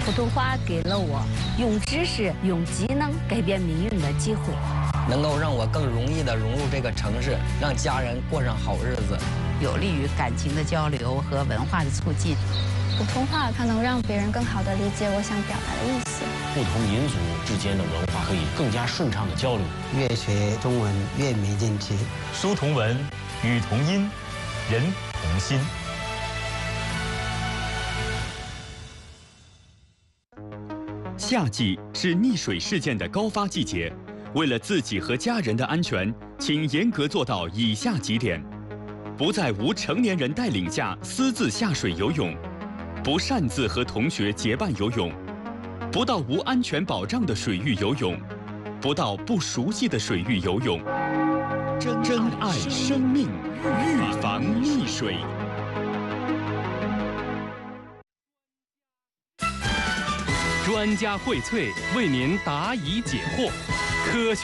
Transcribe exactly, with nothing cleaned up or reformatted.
普通话给了我用知识、用技能改变命运的机会， 能够让我更容易地融入这个城市，让家人过上好日子， 有利于感情的交流和文化的促进。 普通话它能让别人更好地理解我想表达的意思。 不同民族之间的文化可以更加顺畅地交流。 越学中文越没劲气。 书同文，语同音，人同心。 夏季是溺水事件的高发季节，为了自己和家人的安全，请严格做到以下几点：不在无成年人带领下私自下水游泳，不擅自和同学结伴游泳，不到无安全保障的水域游泳，不到不熟悉的水域游泳。珍爱生命，预防溺水。 专家荟萃，为您答疑解惑，科学。